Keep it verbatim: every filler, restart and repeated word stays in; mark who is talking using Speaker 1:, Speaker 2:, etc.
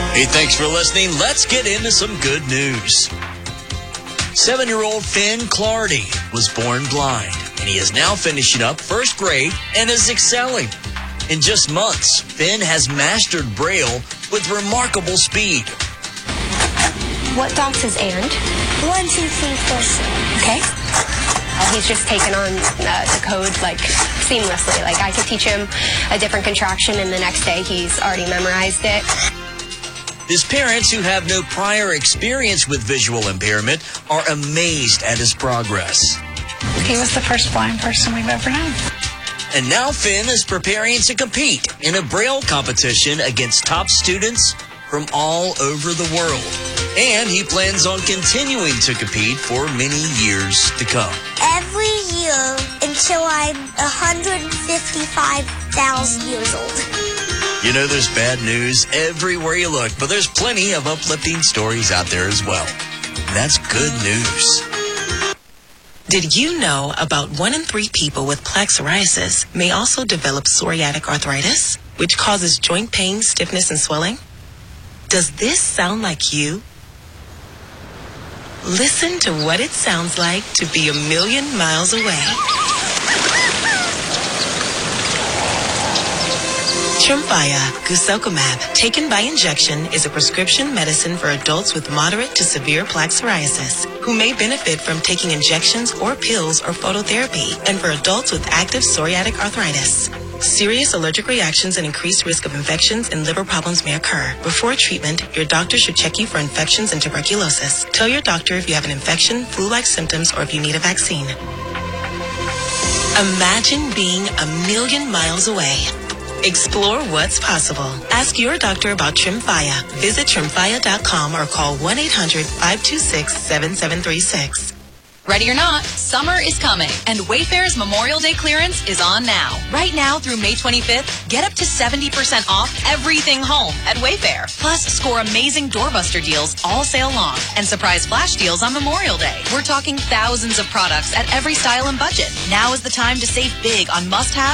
Speaker 1: Hey, thanks for listening. Let's get into some good news. Seven-year-old Finn Clardy was born blind, and he is now finishing up first grade and is excelling. In just months, Finn has mastered Braille with remarkable speed.
Speaker 2: What dots is and?
Speaker 3: One, two, three, four, six.
Speaker 2: Okay. He's just taken on uh, the code like seamlessly. Like I could teach him a different contraction, and the next day he's already memorized it.
Speaker 1: His parents, who have no prior experience with visual impairment, are amazed at his progress.
Speaker 4: He was the first blind person we've ever known.
Speaker 1: And now Finn is preparing to compete in a Braille competition against top students from all over the world. And he plans on continuing to compete for many years to come.
Speaker 3: Every year until I'm one hundred fifty-five thousand years old.
Speaker 1: You know, there's bad news everywhere you look, but there's plenty of uplifting stories out there as well. That's good news.
Speaker 5: Did you know about one in three people with plaque psoriasis may also develop psoriatic arthritis, which causes joint pain, stiffness, and swelling? Does this sound like you? Listen to what it sounds like to be a million miles away. Tremfya guselkumab, taken by injection, is a prescription medicine for adults with moderate to severe plaque psoriasis who may benefit from taking injections or pills or phototherapy, and for adults with active psoriatic arthritis. Serious allergic reactions and increased risk of infections and liver problems may occur. Before treatment, your doctor should check you for infections and tuberculosis. Tell your doctor if you have an infection, flu-like symptoms, or if you need a vaccine. Imagine being a million miles away. Explore what's possible. Ask your doctor about Tremfya. Visit tremfya dot com or call one eight hundred, five two six, seven seven three six.
Speaker 6: Ready or not, summer is coming, and Wayfair's Memorial Day clearance is on now. Right now through May twenty-fifth, get up to seventy percent off everything home at Wayfair. Plus, score amazing doorbuster deals all sale long and surprise flash deals on Memorial Day. We're talking thousands of products at every style and budget. Now is the time to save big on must-have